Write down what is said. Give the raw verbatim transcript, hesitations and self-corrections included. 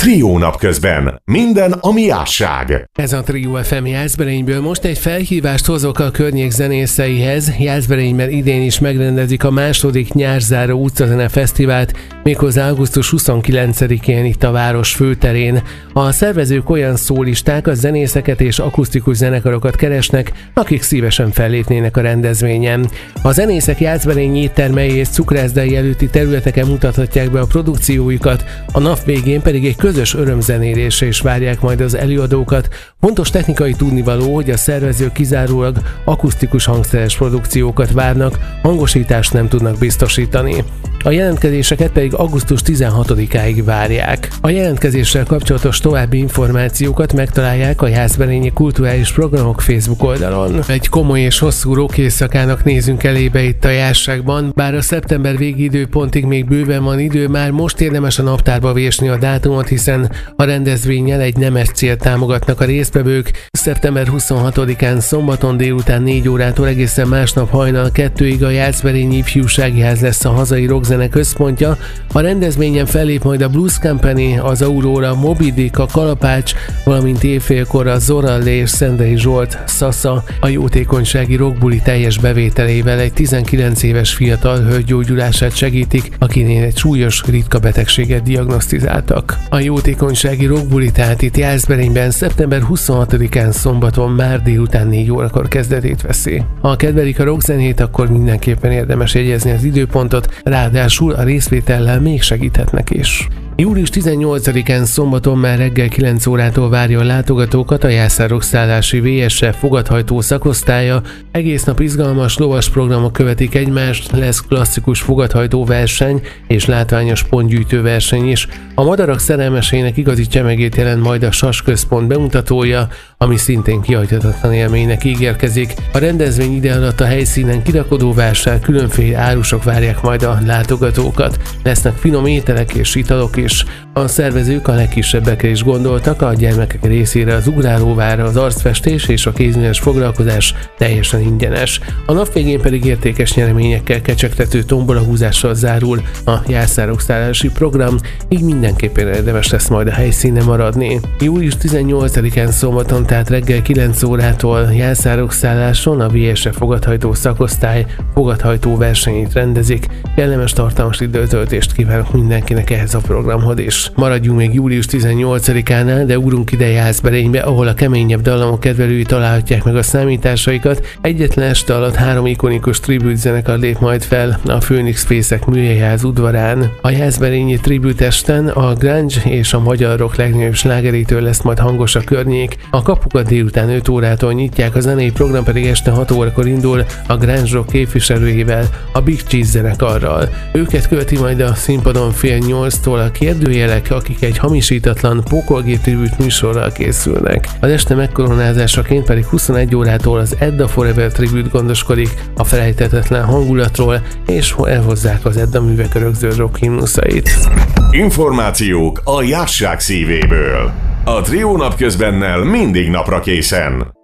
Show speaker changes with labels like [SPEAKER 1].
[SPEAKER 1] Trió napközben. Minden, ami jásság.
[SPEAKER 2] Ez a Trió ef em Jászberényből. Most egy felhívást hozok a környék zenészeihez. Jászberényben idén is megrendezik a második nyárzáró utcazene fesztivált, méghozzá augusztus huszonkilencedikén itt a város főterén. A szervezők olyan szólistákat, zenészeket és akusztikus zenekarokat keresnek, akik szívesen fellépnének a rendezvényen. A zenészek jászberényi éttermei és cukrászdai előtti területeken mutathatják be a produkciójukat, a nap végén pedig egy közös örömzenélésre is várják majd az előadókat. Fontos technikai tudnivaló, hogy a szervezők kizárólag akusztikus hangszeres produkciókat várnak, hangosítást nem tudnak biztosítani. A jelentkezéseket pedig augusztus tizenhatodikáig várják. A jelentkezéssel kapcsolatos további információkat megtalálják a Jászberényi Kulturális Programok Facebook oldalon. Egy komoly és hosszú rock éjszakának nézünk elébe itt a Jásságban, bár a szeptember végi időpontig még bőven van idő, már most érdemes a naptárba vésni a dátumot, hiszen a rendezvényen egy nemes célt támogatnak a résztvevők. szeptember huszonhatodikán szombaton délután négy órától egészen másnap hajnal kettőig a Jászberényi Ifjúsági Ház lesz a hazai rockzene központja. A rendezvényen fellép majd a Blues Company, az Aurora, Moby Dick, a Kalapács, valamint éjfélkor a Zorallé és Szendrei Zsolt, Szasza. A jótékonysági rockbuli teljes bevételével egy tizenkilenc éves fiatal hölgy gyógyulását segítik, akinél egy súlyos, ritka betegséget diagnosztizáltak. A jótékonysági rockbuli tehát itt Jászberényben szeptember huszonhatodikán szombaton már délután négy órakor kezdetét veszi. Ha kedvelik a rockzenét, akkor mindenképpen érdemes jegyezni az időpontot, ráadásul a részvétellel még segíthetnek is. július tizennyolcadikán szombaton már reggel kilenc órától várja a látogatókat a Jászárok szállási vé es ef fogadhajtó szakosztálya. Egész nap izgalmas lovas programok követik egymást, lesz klasszikus fogadhajtó verseny és látványos pontgyűjtő verseny is. A madarak szerelmesének igazi csemegét jelent majd a Sas Központ bemutatója, ami szintén kihagyhatatlan élménynek ígérkezik. A rendezvény ide alatt a helyszínen kirakodó vásár, különféle árusok várják majd a látogatókat. Lesznek finom ételek és italok is. A szervezők a legkisebbekre is gondoltak, a gyermekek részére az ugrálóvár, az arcfestés és a kézműves foglalkozás teljesen ingyenes. A nap végén pedig értékes nyereményekkel kecsegtető tombolahúzással zárul a Jászárok szállási program, így mindenképpen érdemes lesz majd a helyszínen maradni. július tizennyolcadikán szombaton, tehát reggel kilenc órától Jászárok szálláson a vé es ef fogadhajtó szakosztály fogadhajtó versenyét rendezik. Kellemes tartalmas időtöltést kívánok mindenkinek ehhez a programhoz is. Maradjunk még július tizennyolcadikánál, de ugrunk ide Jászberénybe, ahol a keményebb dallamok kedvelői találhatják meg a számításaikat. Egyetlen este alatt három ikonikus tribute zenekar lép majd fel a Phoenix Fészek műhelyház udvarán. A jászberényi tribütesten a grunge és a magyar rock legnagyobb slágerétől lesz majd hangos a környék. A kapukat délután öt órától nyitják, a zenei program pedig este hat órakor indul a grunge rock képviselőivel, a Big Cheese zenekarral. Őket követi majd a színpadon fél nyolctól a Kérdőjelek, akik egy hamisítatlan pókolgép tribute műsorral készülnek. Az este megkoronázásaként pedig huszonegy órától az Edda Forever tribute gondoskodik a felejthetetlen hangulatról, és elhozzák az Edda művek örökzöld rock himnuszait.
[SPEAKER 1] Információk a jásság szívéből. A Trió napközbennel mindig napra készen.